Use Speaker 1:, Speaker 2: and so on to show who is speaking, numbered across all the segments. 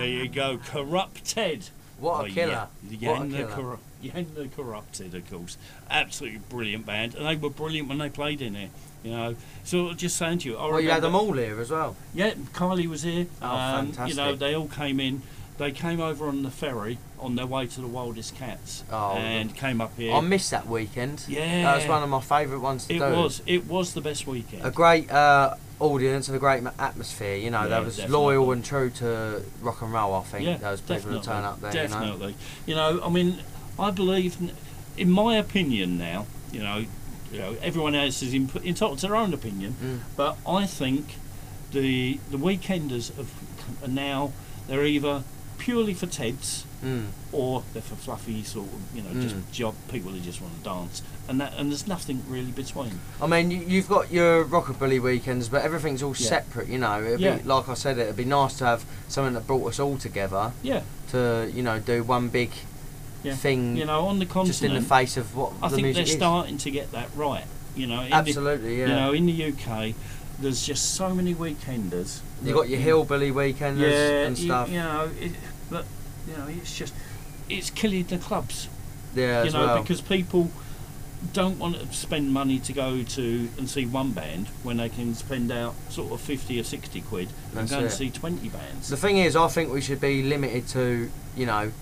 Speaker 1: There you go, Corrupted.
Speaker 2: What a killer.
Speaker 1: Yen the Corrupted, of course. Absolutely brilliant band, and they were brilliant when they played in here. You know, so just saying to you,
Speaker 2: Well, you had them all here as well.
Speaker 1: Yeah, Kylie was here.
Speaker 2: Oh, fantastic.
Speaker 1: You know, they all came in. They came over on the ferry on their way to the Wildest Cats and came up here.
Speaker 2: I missed that weekend.
Speaker 1: Yeah.
Speaker 2: That was one of my favourite ones to do.
Speaker 1: It was the best weekend.
Speaker 2: A great audience and a great atmosphere, you know, that was
Speaker 1: definitely.
Speaker 2: loyal and true to rock and roll, I think,
Speaker 1: Yeah,
Speaker 2: those people who turn up there,
Speaker 1: definitely. You know, I mean, I believe, in my opinion now, you know, everyone else is entitled to their own opinion, but I think the Weekenders are now, they're either purely for Teds or they're for fluffy sort of, you know, just job people who just want to dance, and there's nothing really between.
Speaker 2: I mean, you've got your rockabilly weekends, but everything's all separate, you know. It'd be, like I said, it'd be nice to have something that brought us all together. Yeah. To, you know, do one big thing. You know, on the continent, just in the face of what
Speaker 1: I
Speaker 2: the
Speaker 1: think
Speaker 2: music
Speaker 1: they're starting to get that right. You know,
Speaker 2: absolutely,
Speaker 1: You know, in the UK, there's just so many weekenders.
Speaker 2: You got your hillbilly weekenders and stuff.
Speaker 1: You know, but you know, it's killing the clubs.
Speaker 2: Yeah,
Speaker 1: you know, because people don't want to spend money to go to and see one band when they can spend out sort of 50 or 60 quid and go and see 20 bands.
Speaker 2: The thing is, I think we should be limited to, you know,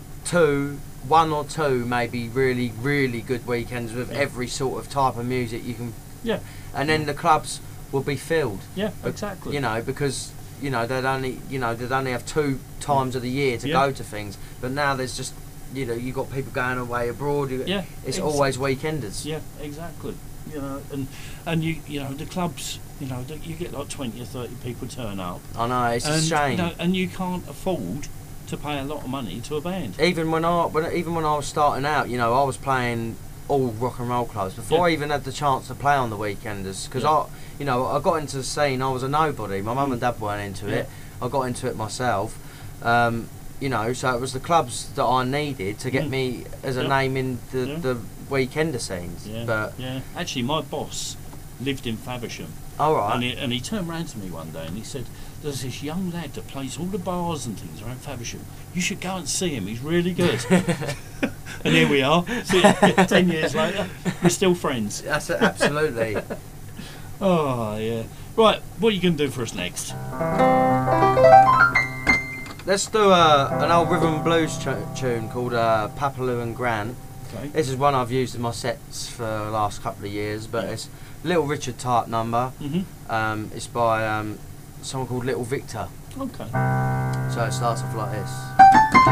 Speaker 2: one or two maybe really, really good weekends with every sort of type of music you can. Yeah. And then the clubs will be filled. Yeah, exactly. You know, because you know they'd only have 2 times of the year to go to things, but now there's just, you know, you've got people going away abroad. It's always weekenders. Yeah, exactly. You know, and you know the clubs. You know, you get like 20 or 30 people turn up. I know, it's a shame. You know, and you can't afford to pay a lot of money to a band. Even when I was starting out, you know, I was playing all rock and roll clubs before I even had the chance to play on the weekenders, because I got into the scene. I was a nobody. My mum and dad weren't into it. I got into it myself. You know, so it was the clubs that I needed to get me as a name in the weekender scenes. But actually, my boss lived in Faversham. All right. And he turned round to me one day and he said, "There's this young lad that plays all the bars and things around Faversham. You should go and see him. He's really good." And here we are. 10 years later, we're still friends. That's it, absolutely. Oh yeah. Right, what are you going to do for us next? Let's do an old rhythm and blues tune called Papaloo and Grant. Okay. This is one I've used in my sets for the last couple of years, but it's Little Richard type number. It's by someone called Little Victor. Okay. So it starts off like this.